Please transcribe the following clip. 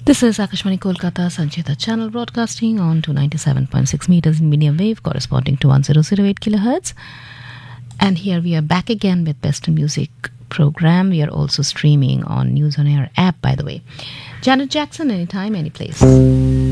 This is Akashvani Kolkata Sanchita channel broadcasting on to 97.6 meters in medium wave corresponding to 1008 kilohertz. And here we are back again with Best in Music program. We are also streaming on News on Air app, by the way. Janet Jackson, anytime, any place.